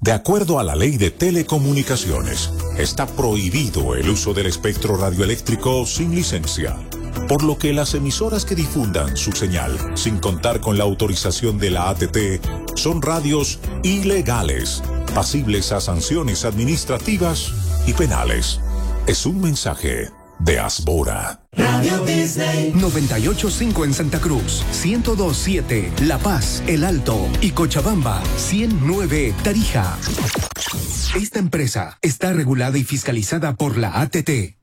De acuerdo a la Ley de Telecomunicaciones, está prohibido el uso del espectro radioeléctrico sin licencia, por lo que las emisoras que difundan su señal sin contar con la autorización de la ATT son radios ilegales, pasibles a sanciones administrativas y penales. Es un mensaje de Asbora. Radio Disney 98.5 en Santa Cruz, 102.7 La Paz, El Alto y Cochabamba, 100.9 Tarija. Esta empresa está regulada y fiscalizada por la ATT.